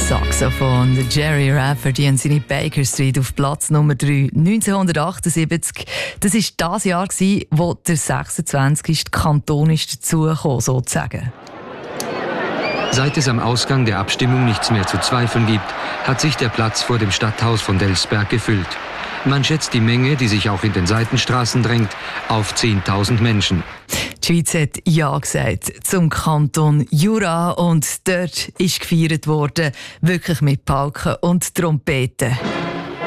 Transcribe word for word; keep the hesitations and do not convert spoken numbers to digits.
Saxophon, der Jerry Rafferty und seine Baker Street auf Platz Nummer drei, neunzehnhundertachtundsiebzig. Das war das Jahr, wo der sechsundzwanzigste Kanton ist dazugekommen, sozusagen. Seit es am Ausgang der Abstimmung nichts mehr zu zweifeln gibt, hat sich der Platz vor dem Stadthaus von Delsberg gefüllt. Man schätzt die Menge, die sich auch in den Seitenstraßen drängt, auf zehntausend Menschen. Die Schweiz hat Ja gesagt zum Kanton Jura und dort ist gefeiert worden, wirklich mit Pauken und Trompeten.